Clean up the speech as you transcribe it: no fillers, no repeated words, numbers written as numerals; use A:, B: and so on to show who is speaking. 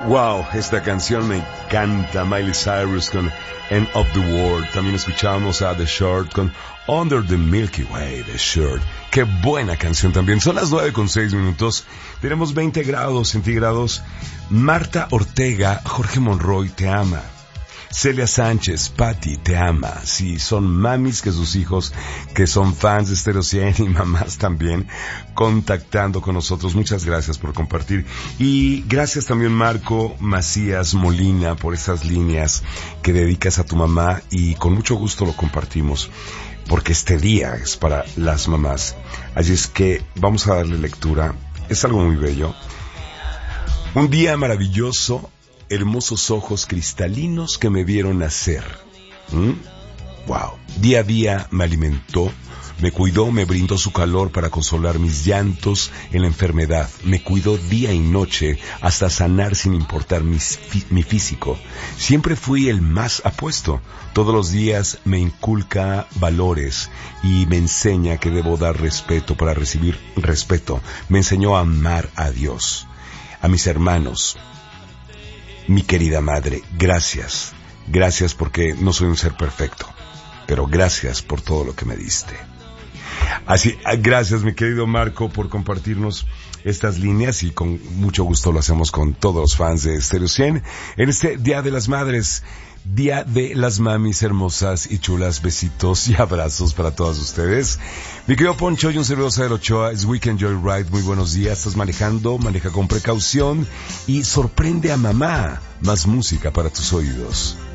A: Wow, esta canción me encanta. Miley Cyrus con End of the World. También escuchamos a The Short con Under the Milky Way, The Short. Qué buena canción también. Son las 9:06. Tenemos 20 grados centígrados. Marta Ortega, Jorge Monroy te ama. Celia Sánchez, Patti, te ama. Sí, son mamis que sus hijos, que son fans de Stereo 100 y mamás también, contactando con nosotros. Muchas gracias por compartir. Y gracias también Marco Macías Molina por estas líneas que dedicas a tu mamá y con mucho gusto lo compartimos. Porque este día es para las mamás. Así es que vamos a darle lectura. Es algo muy bello. Un día maravilloso. Hermosos ojos cristalinos que me vieron nacer. Wow. Día a día me alimentó, me cuidó, me brindó su calor para consolar mis llantos en la enfermedad. Me cuidó día y noche hasta sanar sin importar mi físico. Siempre fui el más apuesto. Todos los días me inculca valores y me enseña que debo dar respeto para recibir respeto. Me enseñó a amar a Dios, a mis hermanos. Mi querida madre, gracias. Gracias porque no soy un ser perfecto, pero gracias por todo lo que me diste. Así, gracias mi querido Marco por compartirnos estas líneas y con mucho gusto lo hacemos con todos los fans de Stereo 100 en este Día de las Madres. Día de las mamis hermosas y chulas, besitos y abrazos para todas ustedes. Mi querido Poncho y un servidor de Ochoa, es Weekend Joyride, muy buenos días, estás manejando, maneja con precaución y sorprende a mamá, más música para tus oídos.